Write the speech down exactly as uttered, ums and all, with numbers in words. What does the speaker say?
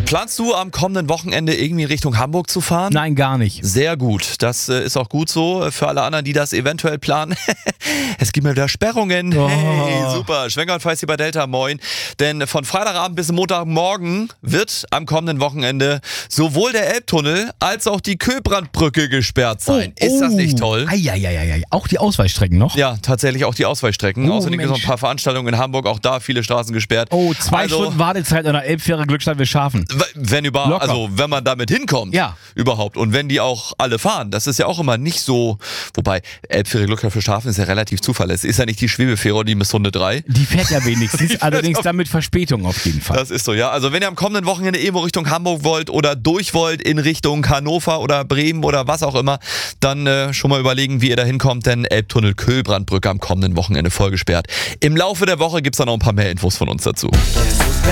Planst du am kommenden Wochenende irgendwie Richtung Hamburg zu fahren? Nein, gar nicht. Sehr gut. Das äh, ist auch gut so. Für alle anderen, die das eventuell planen. Es gibt mal wieder Sperrungen. Oh. Hey, super. Schwenker und Feist hier bei Delta, moin. Denn von Freitagabend bis Montagmorgen wird am kommenden Wochenende sowohl der Elbtunnel als auch die Köbrandbrücke gesperrt sein. Oh, ist das nicht toll? Eieieiei. Auch die Ausweichstrecken noch? Ja, tatsächlich auch die Ausweichstrecken. Oh, Außerdem gibt es noch Mensch. ein paar Veranstaltungen in Hamburg. Auch da viele Straßen gesperrt. Oh, zwei Also, Stunden Wartezeit an der Elbfähre Glückstadt wir schaffen. Wenn über, Locker. also wenn man damit hinkommt, Ja. überhaupt. Und wenn die auch alle fahren, das ist ja auch immer nicht so, wobei Elbfähre Glückstadt für Schafen ist ja relativ zuverlässig. Ist ja nicht die Schwebefähre oder die Misssunde drei. Die fährt ja wenigstens, fährt allerdings auf- dann mit Verspätung auf jeden Fall. Das ist so, ja. Also wenn ihr am kommenden Wochenende irgendwo Richtung Hamburg wollt oder durch wollt in Richtung Hannover oder Bremen oder was auch immer, dann äh, schon mal überlegen, wie ihr da hinkommt, denn Elbtunnel Köbrandbrücke am kommenden Wochenende voll gesperrt. Im Laufe der Woche gibt es dann noch ein paar mehr Infos von uns dazu.